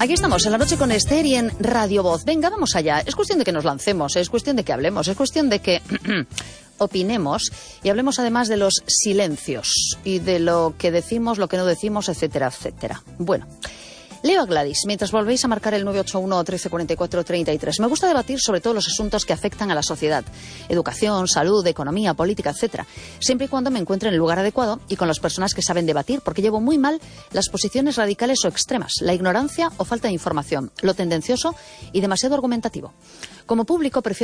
Aquí estamos, en La Noche con Esther y en Radio Voz. Venga, vamos allá. Es cuestión de que nos lancemos, es cuestión de que hablemos, es cuestión de que opinemos y hablemos además de los silencios y de lo que decimos, lo que no decimos, etcétera, etcétera. Bueno, leo a Gladys, mientras volvéis a marcar el 981 1344 33. Me gusta debatir sobre todos los asuntos que afectan a la sociedad. Educación, salud, economía, política, etcétera. Siempre y cuando me encuentre en el lugar adecuado y con las personas que saben debatir, porque llevo muy mal las posiciones radicales o extremas, la ignorancia o falta de información, lo tendencioso y demasiado argumentativo. Como público prefiero